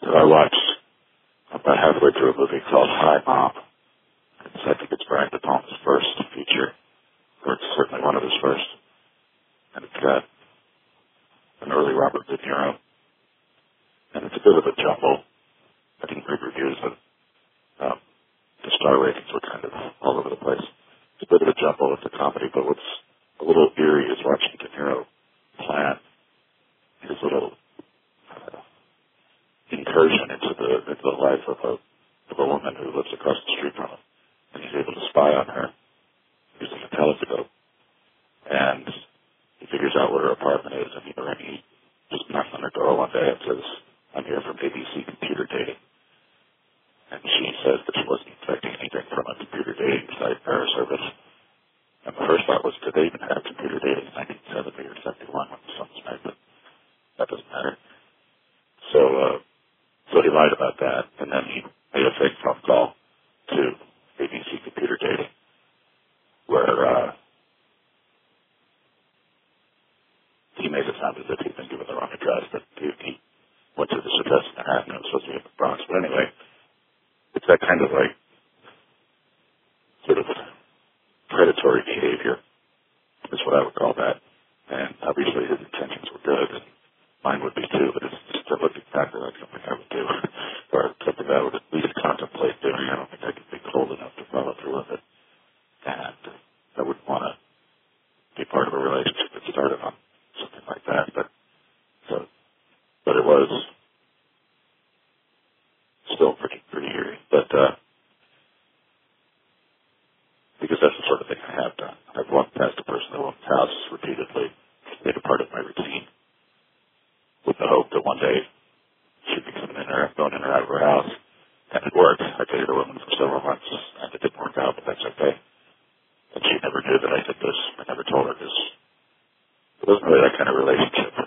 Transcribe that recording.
So I watched about halfway through a movie called Hi Mom. I think it's Brian De Palma's first feature, or it's certainly one of his first. And it's got an early Robert De Niro. And it's a bit of a jumble. I didn't read reviews, but the star ratings were kind of all over the place. It's a bit of a jumble. It's a comedy, but what's a little eerie is watching De Niro plan his little incursion into the life of a woman who lives across the street from him. And he's able to spy on her using a telescope. And he figures out where her apartment is, and he just knocks on her door one day and says, "I'm here from ABC Computer Dating." And she says that she wasn't expecting anything from a computer dating site or service. And the first thought was, did they even have computer dating in 1970 or 71 when the son's made? But that doesn't matter. So he lied about that, and then he made a fake phone call to ABC Computer Dating, where he made it sound as if he'd been given the wrong address, that he went to this address in Manhattan and it was supposed to be in the Bronx. But anyway, it's that kind of like sort of predatory behavior is what I would call that. And obviously his intentions were good, and mine would be too, but it's just to look exactly like something I would do, or something that I would at least contemplate doing. I don't think I could be cold enough to follow through with it. And I wouldn't want to be part of a relationship that started on something like that. But it was still pretty eerie. But because that's the sort of thing I have done. I've walked past a person who owns a house repeatedly, made a part of my routine, with the hope that one day she'd be going in or out of her house. And it worked. I dated a woman for several months, and it didn't work out, but that's okay. And she never knew that I did this. I never told her this. It wasn't really that kind of relationship.